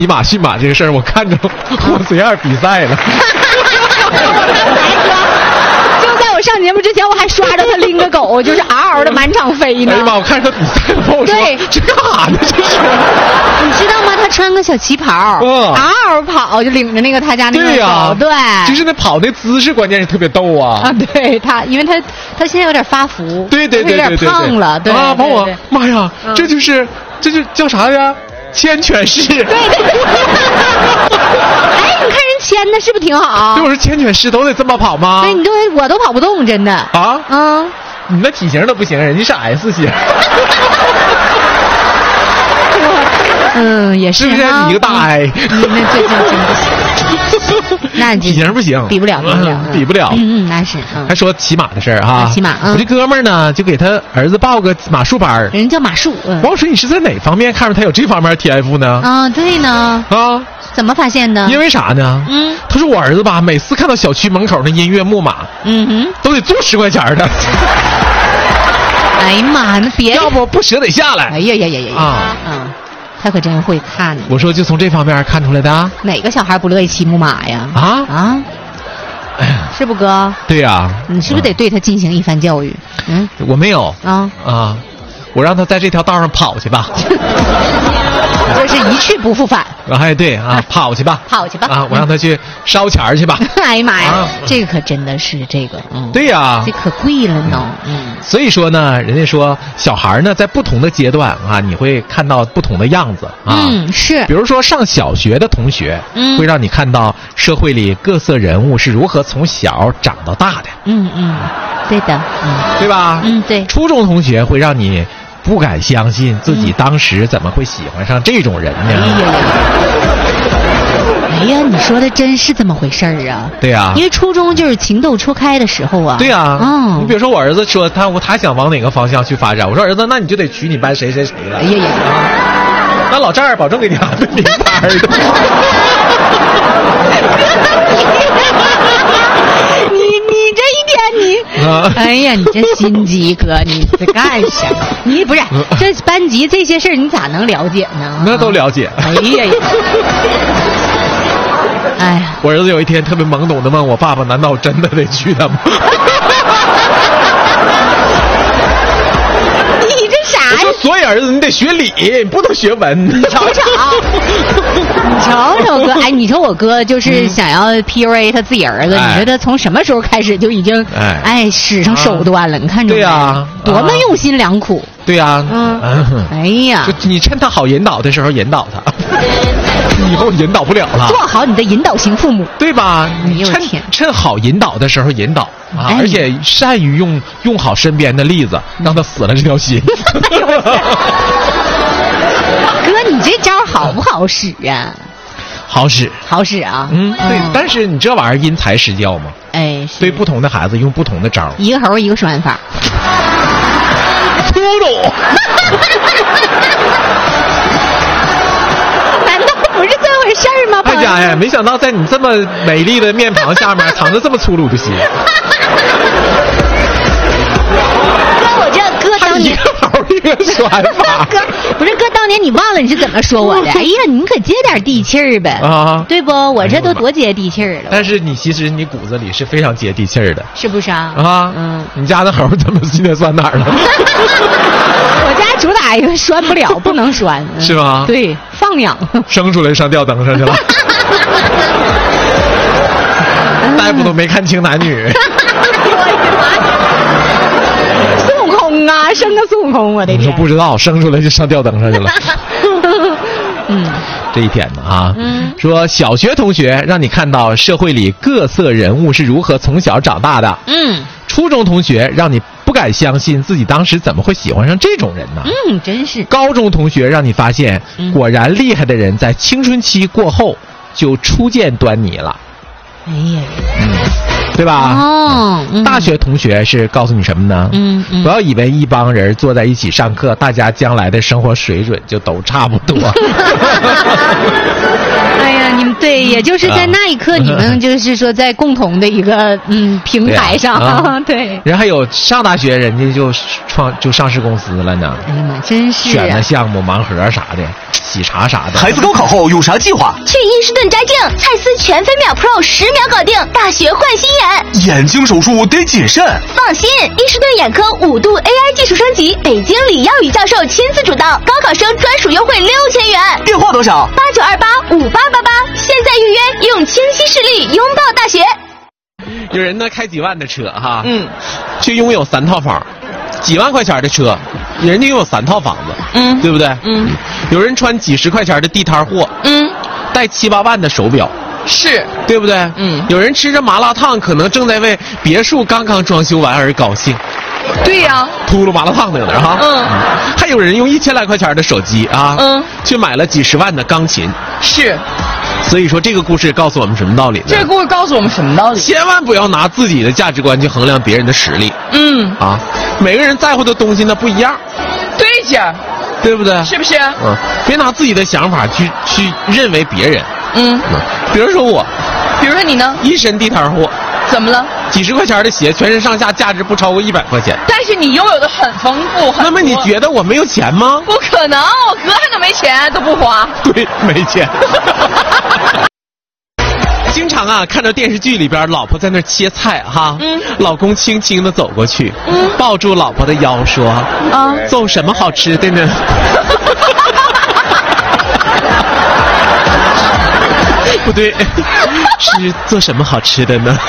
骑马驯马这个事儿，我看着我随二比赛了。 就在我上节目之前，我还刷着他拎个狗，就是嗷嗷的满场飞呢。 哎呀妈！我看着他比赛了，我说这干啥呢？这是， 你知道吗？他穿个小旗袍，嗷嗷跑，就领着那个他家那个狗，对， 就是那跑那姿势，关键是特别逗啊！ 啊，对他，因为他现在有点发福， 对，有点胖了，对啊，把我妈呀，这就叫啥呀？牵犬式。对。 哎，你看人牵的是不是挺好？ 对，我说牵犬式都得这么跑吗？ 对，我都跑不动，真的。 啊？你那体型都不行，人家是 S 型。 也是。 是不是你一个大 I？ 那这真不行。那体型不行， 比不了。那是。 还说骑马的事儿哈。 骑马。 我这哥们儿呢，就给他儿子报个马术班。 人叫马术。 王水，你是在哪方面看出他有这方面天赋呢？ 啊，对呢。 啊。 怎么发现的？ 因为啥呢？他说我儿子吧，每次看到小区门口那音乐木马，都得租10块钱的。 哎呀妈，那别， 要不舍得下来。 哎呀啊！他可真会看。 我说就从这方面看出来的。 哪个小孩不乐意骑木马呀？是不哥？ 对呀。 你是不是得对他进行一番教育？ 我没有。我让他在这条道上跑去吧。 这是一去不复返。 哎，对啊，跑去吧。啊，我让他去烧钱去吧。 哎呀妈呀，这个可真的是这个， 对呀， 这可贵了呢。 所以说呢，人家说小孩呢，在不同的阶段啊，你会看到不同的样子啊。 是。 比如说上小学的同学，会让你看到社会里各色人物是如何从小长到大的。 对的。 对吧？ 对。 初中同学会让你不敢相信自己当时怎么会喜欢上这种人呢？ 哎呀，你说的真是这么回事儿啊？ 对呀， 因为初中就是情窦初开的时候啊。 对呀，你比如说我儿子说他想往哪个方向去发展，我说儿子，那你就得娶你班谁谁谁了。 哎呀， 那老丈人保证给你安排名牌的。 你这一天哎呀，你这心机哥，你在干什么？你不是这班级这些事儿，你咋能了解呢？ 那都了解。 哎呀，哎呀， 我儿子有一天特别懵懂的问我爸爸：“难道真的得娶她吗？” 你这啥呀？ 所以儿子，你得学理，你不能学文。 你瞅瞅，哥，哎，你说我哥就是想要 PUA 他自己儿子，你说他从什么时候开始就已经使上手段了？你看着没？ 对呀， 多么用心良苦。 对呀， 哎呀， 你趁他好引导的时候引导他，以后引导不了了。 做好你的引导型父母， 对吧？你趁好引导的时候引导啊，而且善于用好身边的例子，让他死了这条心。 哥，你这招好不好使啊？ 好使啊。 对。但是你这玩意儿因材施教嘛。 哎， 对不同的孩子用不同的招。 一个猴一个说法。 粗鲁。 难道不是这回事吗？ 哎家呀，没想到在你这么美丽的面庞下面藏着这么粗鲁的心。 我这哥当年一个说法。 哥不是哥，当年你忘了你是怎么说我的？哎呀，你可接点地气儿呗啊，对不？我这都多接地气儿了。 但是其实你骨子里是非常接地气儿的， 是不是啊？ 啊，你家的猴怎么现在拴哪儿了？ 我家主打一个拴不了，不能拴， 是吗？ 对，放养， 生出来上吊灯上去了。大夫都没看清男女。 生个孙悟空，我的天！ 你说不知道，生出来就上吊灯上去了。这一天呢啊，说小学同学让你看到社会里各色人物是如何从小长大的。初中同学让你不敢相信自己当时怎么会喜欢上这种人呢？ 真是。 高中同学让你发现，果然厉害的人在青春期过后就初见端倪了。 哎呀， 对吧？大学同学是告诉你什么呢？不要以为一帮人坐在一起上课，大家将来的生活水准就都差不多。 哎呀，你们对，也就是在那一刻，你们就是说在共同的一个平台上，对。 人还有上大学，人家就上市公司了呢。 哎呀妈，真是选的项目盲盒啥的。喜茶啥的。 孩子高考后有啥计划？ 去伊士顿摘镜，蔡司全飞秒 Pro 10秒搞定，大学换新眼。 眼睛手术得谨慎。 放心，伊士顿眼科5度 AI 技术升级，北京李耀宇教授亲自主导，高考生专属优惠6000元。 电话多少 ？89285888，现在预约，用清晰视力拥抱大学。 有人呢开几万的车哈，却拥有3套房。几万块钱的车，人家拥有3套房子，对不对？有人穿几十块钱的地摊货，带7、8万的手表， 是对不对？有人吃着麻辣烫，可能正在为别墅刚刚装修完而高兴。 对呀， 秃噜麻辣烫的有点哈。还有人用1000来块钱的手机啊，去买了几10万的钢琴。 是。 所以说这个故事告诉我们什么道理呢？ 这个故事告诉我们什么道理？ 千万不要拿自己的价值观去衡量别人的实力。每个人在乎的东西呢不一样。 对姐， 对不对？ 是不是？ 别拿自己的想法去认为别人。比如说我， 比如说你呢？ 一身地摊货。怎么了？ 几十块钱的鞋，全身上下价值不超过100块钱。 但是你拥有的很丰富， 那么你觉得我没有钱吗？ 不可能，我哥还能没钱都不花。 对，没钱。经常啊，看着电视剧里边，老婆在那切菜哈，老公轻轻的走过去，抱住老婆的腰说：“做什么好吃的呢？”不对，是做什么好吃的呢？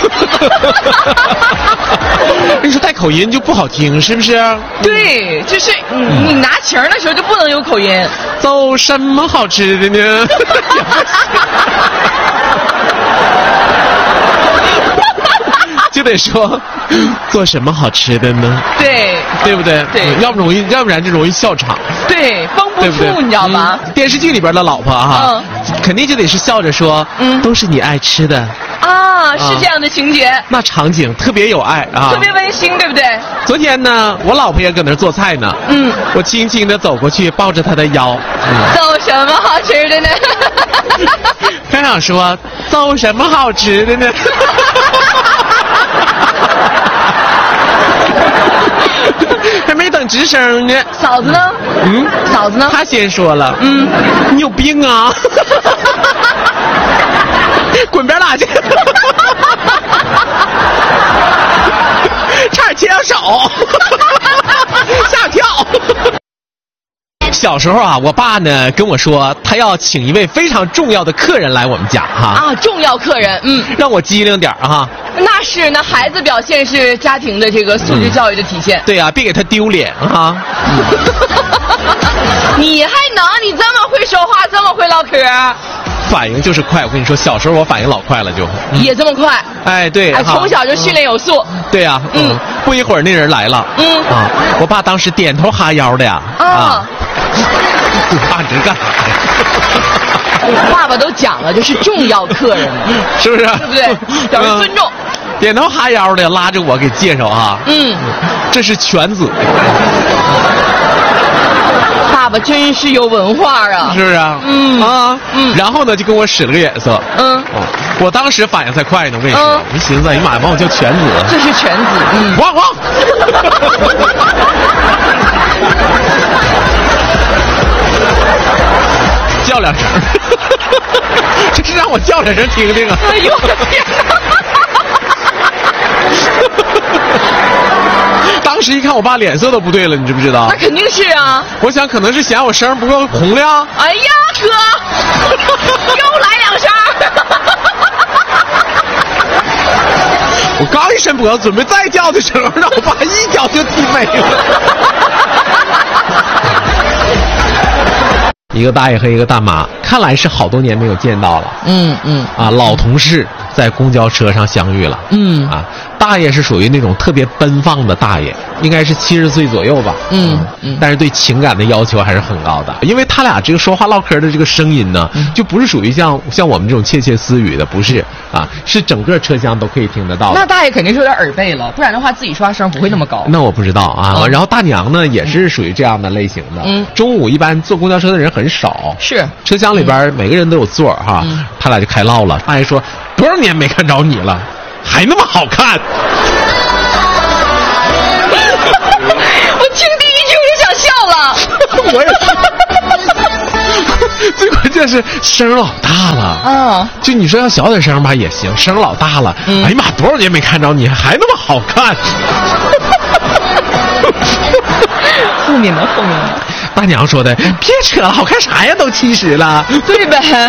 你说带口音就不好听，是不是？ 对，就是你拿情的时候就不能有口音。 做什么好吃的呢？就得说做什么好吃的呢？ 对， 对不对？ 对， 要不然就容易笑场。 对，绷不住，你知道吗？ 电视剧里边的老婆哈，肯定就得是笑着说，都是你爱吃的。 是这样的情节。 那场景特别有爱啊， 特别温馨，对不对？ 昨天呢，我老婆也搁那做菜呢。我轻轻的走过去，抱着她的腰。 做什么好吃的呢？ 刚想说，做什么好吃的呢？还没等吱声呢。 嫂子呢？嫂子呢？ 她先说了。你有病啊！滚边拉去！差点切到手，吓跳。小时候啊，我爸呢跟我说，他要请一位非常重要的客人来我们家哈。 重要客人， 让我机灵点哈。 那孩子表现是家庭的这个素质教育的体现。 对呀，别给他丢脸哈。 你这么会说话，这么会唠嗑， 反应就是快。我跟你说，小时候我反应老快了就。 也这么快？ 哎，对。 从小就训练有素。 对呀，不一会儿那人来了。我爸当时点头哈腰的呀。爸这干啥呀？ 爸爸都讲了，这是重要客人， 是不是？ 对不对？表示尊重。 点头哈腰的拉着我给介绍哈。这是犬子。 爸爸真是有文化啊！ 是不是啊？然后呢，就跟我使了个眼色。我当时反应才快呢，我跟你说，一寻思，哎呀妈呀，把我叫犬子。 这是犬子。 汪汪。叫2声，这是让我叫2声听听啊！ 哎呦我的天哪！ 当时一看我爸脸色都不对了，你知不知道？ 那肯定是啊！ 我想可能是嫌我声不够洪亮。 哎呀哥，又来2声！ 我刚一伸脖子准备再叫的时候，让我爸一脚就踢没了。一个大爷和一个大妈，看来是好多年没有见到了。老同事在公交车上相遇了。大爷是属于那种特别奔放的大爷，应该是70岁左右吧。但是对情感的要求还是很高的，因为他俩这个说话唠嗑的这个声音呢，就不是属于像我们这种窃窃私语的，不是啊，是整个车厢都可以听得到的。 那大爷肯定是有点耳背了，不然的话自己说话声不会那么高。 那我不知道啊。然后大娘呢也是属于这样的类型的。中午一般坐公交车的人很少， 是车厢里里边每个人都有座哈，他俩就开唠了。大爷说多少年没看着你了，还那么好看。 我听第一句我就想笑了。 我也是。最关键是声老大了啊！就你说要小点声吧也行，声老大了。哎呀妈，多少年没看着你，还那么好看。 后面呢？ 大娘说的，别扯了，好看啥呀？都70了， 对呗。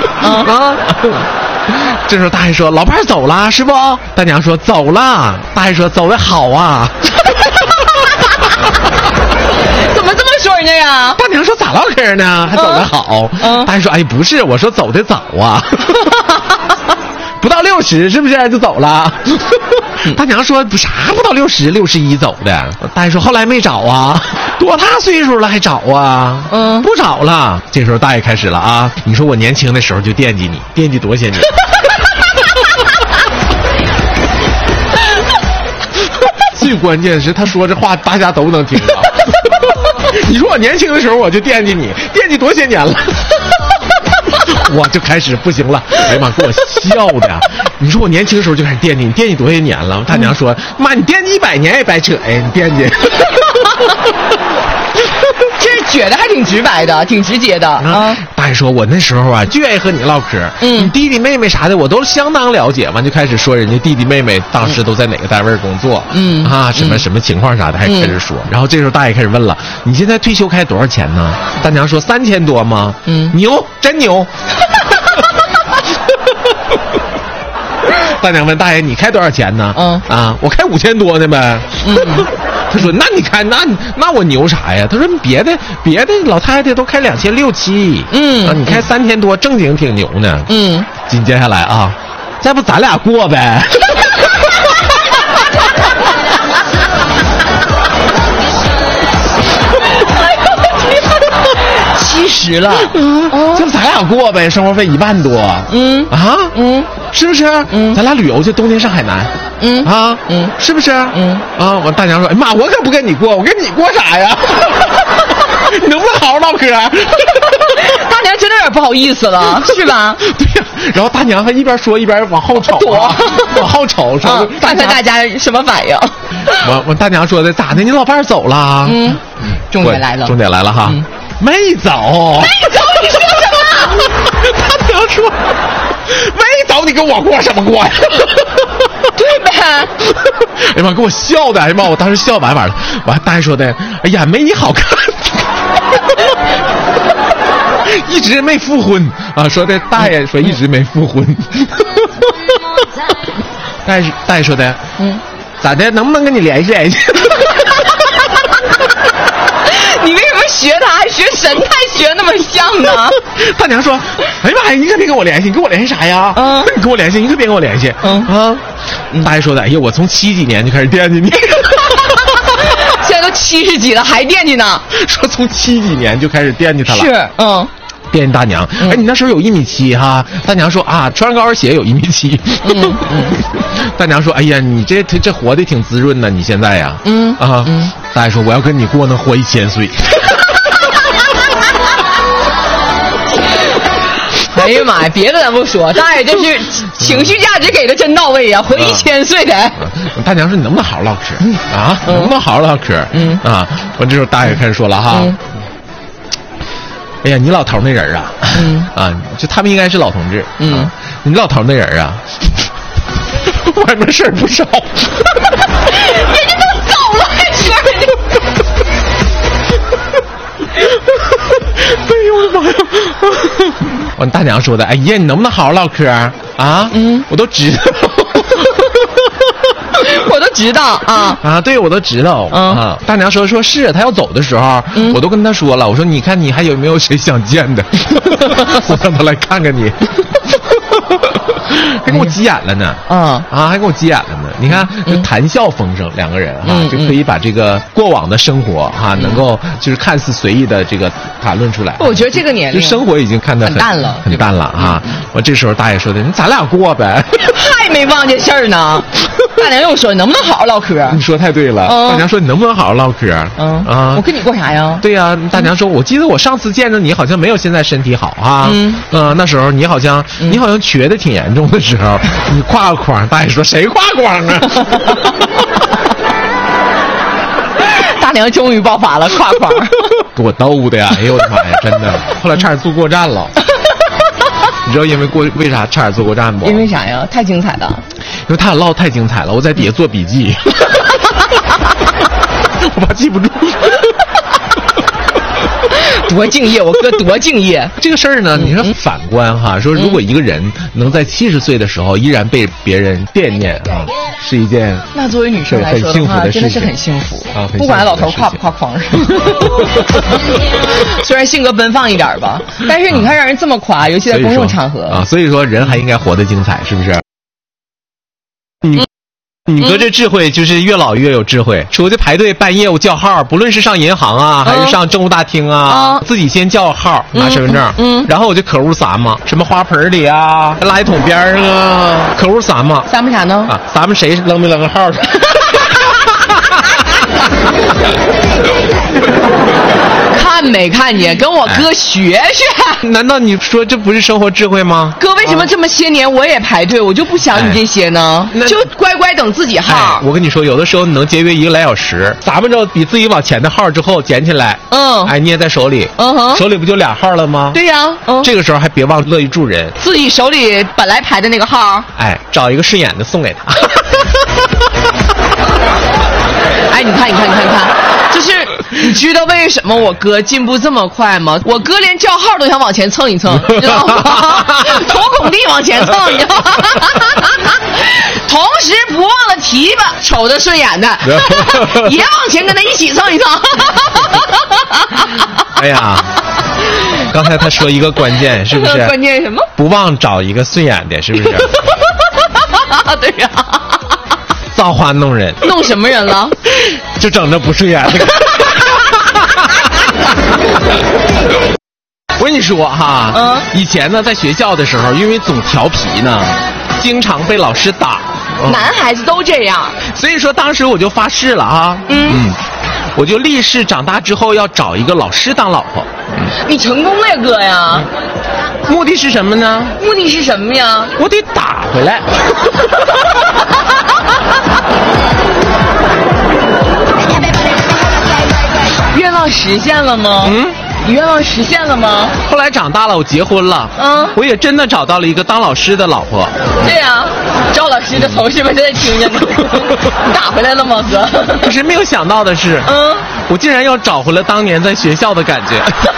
这时候大爷说：“老伴儿走了是不？”大娘说：“走了。”大爷说：“走的好啊。” 怎么这么说人家呀？ 大娘说：“咋唠嗑呢？还走得好？”大爷说：“哎，不是，我说走的早啊。”不到60是不是就走了？大娘说啥不到60，61走的。大爷说后来没找啊，多大岁数了还找啊？不找了。这时候大爷开始了啊，你说我年轻的时候就惦记你，惦记多些年。最关键是他说这话大家都能听到。你说我年轻的时候我就惦记你，惦记多些年了。我就开始不行了，哎呀妈，给我笑的呀！你说我年轻的时候就开始惦记你，惦记多些年了？大娘说：“妈，你惦记100年也白扯呀，你惦记。” 这觉得还挺直白的，挺直接的啊。 大爷说：“我那时候啊，就愿意和你唠嗑，你弟弟妹妹啥的我都相当了解。”完就开始说人家弟弟妹妹当时都在哪个单位工作，什么情况啥的，还开始说。然后这时候大爷开始问了：“你现在退休开多少钱呢？”大娘说：“3000多吗？”牛，真牛。大娘问大爷：“你开多少钱呢？”我开5000多呢呗。他说：“那你看，那我牛啥呀？”他说：“别的老太太都开2600、7，你开3000多，正经挺牛呢。”紧接下来啊，再不咱俩过呗。 70了， 就咱俩过呗，生活费1万多。是不是？咱俩旅游去，冬天上海南。是不是？我大娘说：“哎妈，我可不跟你过，我跟你过啥呀？你能不能好好唠嗑？” 大娘真的有点不好意思了，是吧？ 对呀。然后大娘还一边说一边往后瞅，往后瞅，说看看大家什么反应。 我大娘说的咋的？你老伴儿走了？ 重点来了， 重点来了哈，没走， 你说什么？ 大娘说没走，你跟我过什么过呀？ 对呗。 哎呀妈，给我笑的，哎呀妈，我当时笑完了。完，大爷说的，哎呀，没你好看。一直没复婚啊，说的大爷说一直没复婚。大爷说的，咋的？能不能跟你联系联系？ 你为什么学他，还学神态学那么像呢？ 大娘说：“哎呀妈呀，你可别跟我联系，你跟我联系啥呀？你跟我联系，你可别跟我联系。”大爷说的：“哎呀，我从70几年就开始惦记你。” 现在都70几了还惦记呢？ 说从70几年就开始惦记他了。 是， 惦记大娘。哎，你那时候有1.7米哈？大娘说啊，穿高跟鞋有1.7米。大娘说：“哎呀，你这活得挺滋润的，你现在呀。”大爷说：“我要跟你过，能活1000岁。” 哎呀妈呀，别的咱不说，大爷这是情绪价值给的真到位呀，活1000岁的。 大娘说：“你能不能好好唠嗑啊？能不能好好唠嗑？”完这时候大爷开始说了哈。哎呀，你老头那人啊，就他们应该是老同志。你老头那人啊，外面事儿不少。 人家都走了还说人家。 哎呦我的妈呀！完大娘说的，哎呀，你能不能好好唠嗑啊？我都知道。 我都知道对，我都知道大娘说是他要走的时候，我都跟他说了，我说你看你还有没有谁想见的，我让他来看看你。还跟我急眼了呢，还跟我急眼了呢。你看，就谈笑风生，两个人就可以把这个过往的生活能够就是看似随意的这个谈论出来。 我觉得这个年龄， 就生活已经看得很淡了， 很淡了我这时候大爷说的，你咱俩过呗， 还没忘这事儿呢。 大娘又说能不能好好唠嗑？ 你说太对了。大娘说你能不能好好唠嗑？ 我跟你过啥呀？ 对呀，大娘说，我记得我上次见着你好像没有现在身体好啊。那时候你好像瘸的挺严重的时候，你挎个筐。大爷说谁挎筐啊？ 大娘终于爆发了，挎筐。 给我逗的呀！哎呦我的妈呀，真的！后来差点坐过站了。你知道为啥差点坐过站不？ 因为啥呀？太精彩了。 因为他俩唠太精彩了，我在底下做笔记，我怕记不住。 多敬业，我哥多敬业。 这个事儿呢，你说反观哈，说如果一个人能在70岁的时候依然被别人惦念啊，是一件那作为女生来说的话，真的是很幸福啊。不管老头挎不挎筐上，虽然性格奔放一点吧，但是你看让人这么夸，尤其在公共场合啊，所以说人还应该活得精彩，是不是？你哥这智慧就是越老越有智慧，出去排队办业务叫号，不论是上银行啊，还是上政务大厅啊，自己先叫号拿身份证，然后我就可屋撒嘛，什么花盆里啊，垃圾桶边上啊，可屋撒嘛， 撒么啥呢？ 啊，咱们谁扔没扔个号？ 看没看见？跟我哥学学。 难道你说这不是生活智慧吗？ 哥，为什么这么些年我也排队，我就不想你这些呢？就乖乖等自己号。 我跟你说，有的时候你能节约1个来小时，咱们着比自己往前的号之后捡起来，捏在手里，手里不就俩号了吗？ 对呀， 这个时候还别忘乐于助人， 自己手里本来排的那个号， 找一个顺眼的送给他。 你看，就是你知道为什么我哥进步这么快吗？我哥连叫号都想往前蹭一蹭，知道吗？从工地往前蹭，你知道吗？同时不忘了提拔，瞅着顺眼的，也往前跟他一起蹭一蹭。 哎呀，刚才他说一个关键，是不是？ 关键什么？ 不忘找一个顺眼的，是不是？ 对呀。 造化弄人， 弄什么人了？ 就整着不顺眼的。我跟你说哈，以前呢，在学校的时候，因为总调皮呢，经常被老师打。 男孩子都这样， 所以说当时我就发誓了啊，我就立誓长大之后要找一个老师当老婆。 你成功了呀，哥呀！ 目的是什么呢？ 目的是什么呀？ 我得打回来。 愿望实现了吗？你愿望实现了吗？ 后来长大了，我结婚了。我也真的找到了一个当老师的老婆。 对呀，赵老师的同事们都在听着呢。你打回来了吗，哥？ 可是没有想到的是，我竟然又找回了当年在学校的感觉。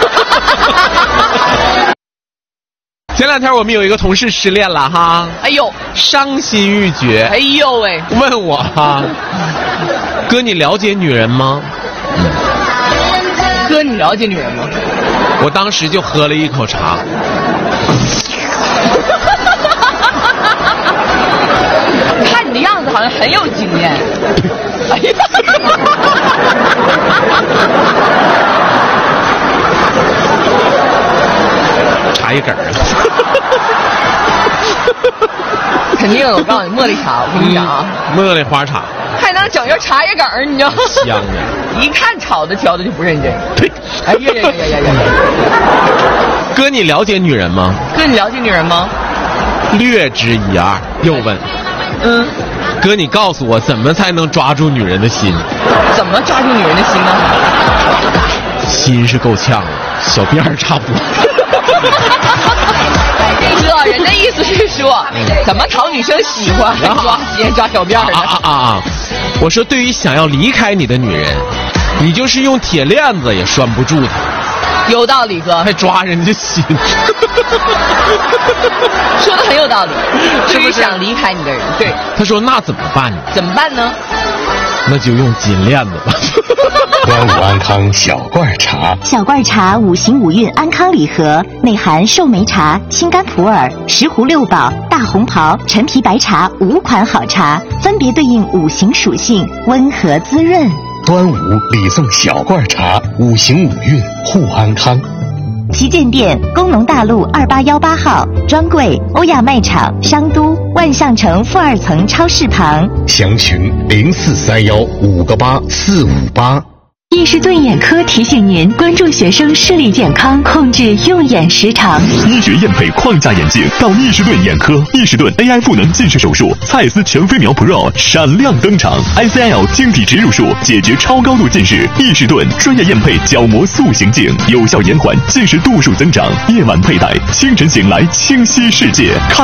前2天我们有一个同事失恋了哈， 哎呦， 伤心欲绝。 哎呦喂， 问我哈，哥你了解女人吗？ 哥你了解女人吗？ 我当时就喝了一口茶。 看你的样子好像很有经验。哎呀。 茶叶梗儿。 肯定，我告诉你，茉莉茶，我跟你讲啊， 茉莉花茶， 还能整个茶叶梗儿，你知道吗？ 香的， 一看炒的挑的就不认真。 呸！ 哎呀呀呀呀呀！ 哥，你了解女人吗？ 哥，你了解女人吗？ 略知一二，又问。哥，你告诉我，怎么才能抓住女人的心？ 怎么抓住女人的心呢？ 心是够呛的，小辫儿差不多。 你知道人的意思是说，怎么讨女生喜欢？先抓小辫儿啊！我说，对于想要离开你的女人，你就是用铁链子也拴不住她。 有道理，哥， 还抓人家心。 说的很有道理，对于想离开你的人，对。 他说：“那怎么办呢？” 怎么办呢？ 那就用金链子吧。 端午安康小罐茶， 小罐茶5行5运安康礼盒，内含寿眉茶、青柑普洱、石斛6宝、大红袍、陈皮白茶5款好茶，分别对应5行属性，温和滋润。 端午礼送小罐茶，5行5运护安康。 旗舰店工农大路2818号，专柜欧亚卖场、商都、 万象城负2层超市旁。 详询0431588458。 易士顿眼科提醒您关注学生视力健康，控制用眼时长。 医学验配框架眼镜到易士顿眼科，易士顿 AI 赋能近视手术，蔡司全飞秒 Pro 闪亮登场 ，ICL 晶体植入术解决超高度近视，易士顿专业验配角膜塑形镜，有效延缓近视度数增长，夜晚佩戴，清晨醒来清晰世界。看